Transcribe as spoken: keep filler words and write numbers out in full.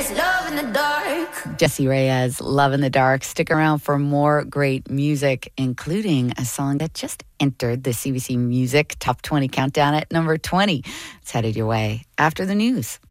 Reyes, Love in the Dark. Jessie Reyes, Love in the Dark. Stick around for more great music, including a song that just entered the C B C Music Top twenty Countdown at number twenty. It's headed your way after the news.